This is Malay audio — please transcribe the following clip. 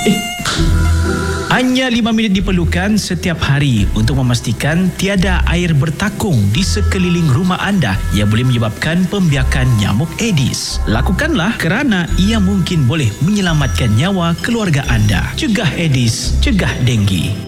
Hanya 5 minit diperlukan setiap hari untuk memastikan tiada air bertakung di sekeliling rumah anda yang boleh menyebabkan pembiakan nyamuk Aedes. Lakukanlah kerana ia mungkin boleh menyelamatkan nyawa keluarga anda. Cegah Aedes, cegah denggi.